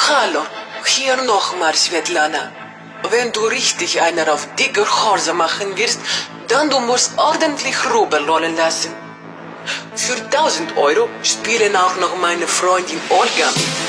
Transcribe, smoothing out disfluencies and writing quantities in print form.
Hallo, hier nochmal, Svetlana. Wenn du richtig einer auf dicke Hose machen willst, dann du musst ordentlich rüberrollen lassen. Für 1.000 € spielen auch noch meine Freundin Olga mit.